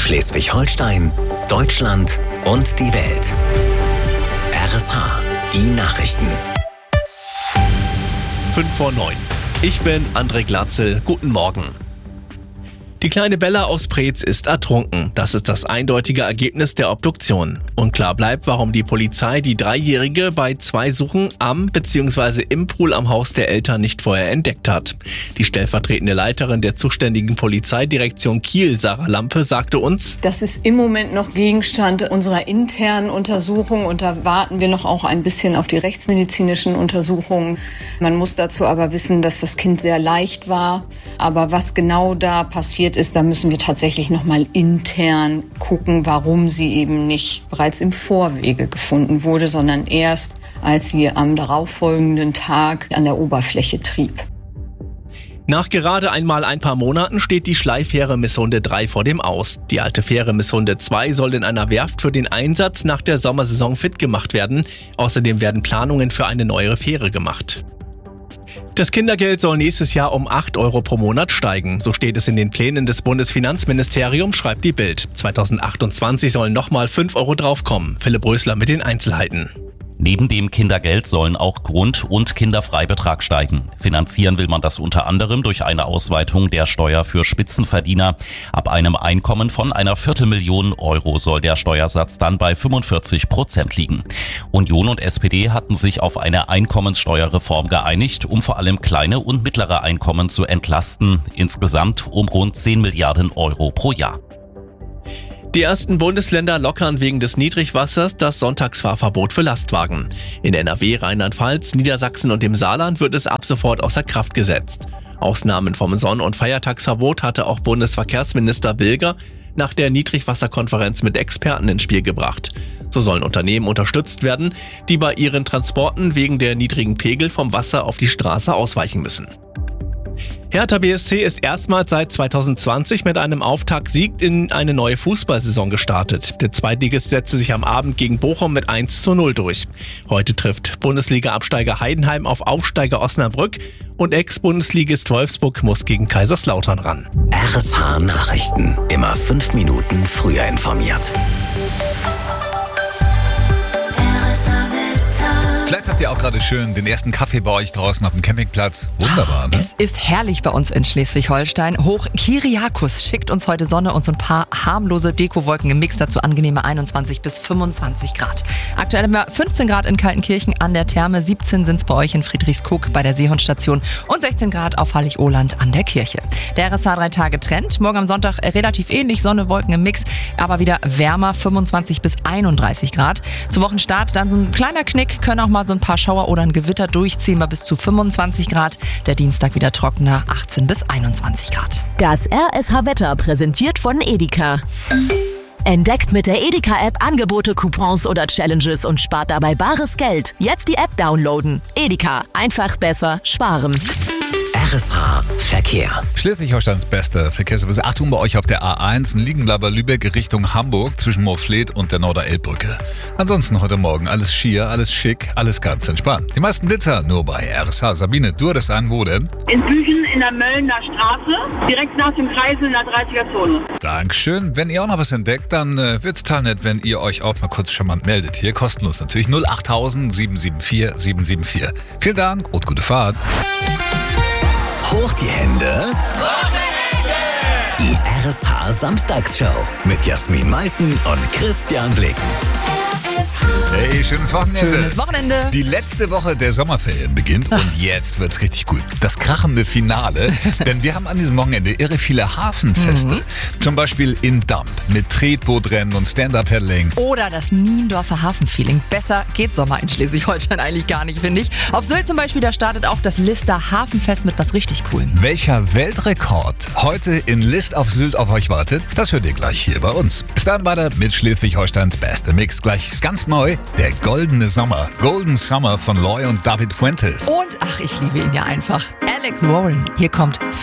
Schleswig-Holstein, Deutschland und die Welt. RSH, die Nachrichten. 5:09. Ich bin André Glatzel. Guten Morgen. Die kleine Bella aus Preetz ist ertrunken. Das ist das eindeutige Ergebnis der Obduktion. Unklar bleibt, warum die Polizei die Dreijährige bei 2 Suchen am bzw. im Pool am Haus der Eltern nicht vorher entdeckt hat. Die stellvertretende Leiterin der zuständigen Polizeidirektion Kiel, Sarah Lampe, sagte uns: Das ist im Moment noch Gegenstand unserer internen Untersuchung und da warten wir noch auch ein bisschen auf die rechtsmedizinischen Untersuchungen. Man muss dazu aber wissen, dass das Kind sehr leicht war. Aber was genau da passiert ist, da müssen wir tatsächlich noch mal intern gucken, warum sie eben nicht bereits im Vorwege gefunden wurde, sondern erst, als sie am darauffolgenden Tag an der Oberfläche trieb. Nach gerade einmal ein paar Monaten steht die Schleifähre Misshunde 3 vor dem Aus. Die alte Fähre Misshunde 2 soll in einer Werft für den Einsatz nach der Sommersaison fit gemacht werden. Außerdem werden Planungen für eine neuere Fähre gemacht. Das Kindergeld soll nächstes Jahr um 8 Euro pro Monat steigen. So steht es in den Plänen des Bundesfinanzministeriums, schreibt die Bild. 2028 sollen nochmal 5 Euro draufkommen. Philipp Rösler mit den Einzelheiten. Neben dem Kindergeld sollen auch Grund- und Kinderfreibetrag steigen. Finanzieren will man das unter anderem durch eine Ausweitung der Steuer für Spitzenverdiener. Ab einem Einkommen von einer Viertelmillion Euro soll der Steuersatz dann bei 45% liegen. Union und SPD hatten sich auf eine Einkommenssteuerreform geeinigt, um vor allem kleine und mittlere Einkommen zu entlasten. Insgesamt um rund 10 Milliarden Euro pro Jahr. Die ersten Bundesländer lockern wegen des Niedrigwassers das Sonntagsfahrverbot für Lastwagen. In NRW, Rheinland-Pfalz, Niedersachsen und dem Saarland wird es ab sofort außer Kraft gesetzt. Ausnahmen vom Sonn- und Feiertagsverbot hatte auch Bundesverkehrsminister Bilger nach der Niedrigwasserkonferenz mit Experten ins Spiel gebracht. So sollen Unternehmen unterstützt werden, die bei ihren Transporten wegen der niedrigen Pegel vom Wasser auf die Straße ausweichen müssen. Hertha BSC ist erstmals seit 2020 mit einem Auftaktsieg in eine neue Fußballsaison gestartet. Der Zweitligist setzte sich am Abend gegen Bochum mit 1:0 durch. Heute trifft Bundesliga-Absteiger Heidenheim auf Aufsteiger Osnabrück und Ex-Bundesligist Wolfsburg muss gegen Kaiserslautern ran. RSH Nachrichten. Immer 5 Minuten früher informiert. Vielleicht habt ihr auch gerade schön den ersten Kaffee bei euch draußen auf dem Campingplatz. Wunderbar, ne? Es ist herrlich bei uns in Schleswig-Holstein. Hoch Kyriakos schickt uns heute Sonne und so ein paar harmlose Dekowolken im Mix, dazu angenehme 21 bis 25 Grad. Aktuell haben wir 15 Grad in Kaltenkirchen an der Therme, 17 sind es bei euch in Friedrichskoog bei der Seehundstation und 16 Grad auf Hallig-Ohland an der Kirche. Der RSH 3-Tage-Trend, morgen am Sonntag relativ ähnlich, Sonne, Wolken im Mix, aber wieder wärmer, 25 bis 31 Grad. Zu Wochenstart dann so ein kleiner Knick, können auch mal so ein paar Schauer oder ein Gewitter durchziehen, mal bis zu 25 Grad. Der Dienstag wieder trockener, 18 bis 21 Grad. Das RSH-Wetter präsentiert von Edeka. Entdeckt mit der Edeka-App Angebote, Coupons oder Challenges und spart dabei bares Geld. Jetzt die App downloaden. Edeka. Einfach besser sparen. RSH Verkehr. Schleswig-Holsteins beste Verkehrsservice. Achtung bei euch auf der A1 in Liegenlaber-Lübeck Richtung Hamburg zwischen Moorfleet und der Norder-Elbbrücke. Ansonsten heute Morgen alles schier, alles schick, alles ganz entspannt. Die meisten Blitzer nur bei RSH. Sabine, du hattest einen wo denn? In Büchen in der Möllner Straße, direkt nach dem Kreisel in der 30er-Zone. Dankeschön. Wenn ihr auch noch was entdeckt, dann wird's total nett, wenn ihr euch auch mal kurz charmant meldet. Hier kostenlos natürlich 08000 774 774. Vielen Dank und gute Fahrt. Hoch die Hände. Die RSH Samstagsshow mit Jasmin Malten und Christian Blick. Hey, schönes Wochenende. Schönes Wochenende. Die letzte Woche der Sommerferien beginnt und jetzt wird's richtig gut. Das krachende Finale, denn wir haben an diesem Wochenende irre viele Hafenfeste. Zum Beispiel in Damp mit Tretbootrennen und Stand-Up-Paddling. Oder das Niendorfer Hafenfeeling. Besser geht Sommer in Schleswig-Holstein eigentlich gar nicht, finde ich. Auf Sylt zum Beispiel, da startet auch das Lister Hafenfest mit was richtig Coolem. Welcher Weltrekord heute in List auf Sylt auf euch wartet, das hört ihr gleich hier bei uns. Bis dann weiter mit Schleswig-Holsteins beste Mix. Gleich ganz neu, der Goldene Sommer. Golden Summer von Loy und David Fuentes. Und, ach, ich liebe ihn ja einfach. Alex Warren. Hier kommt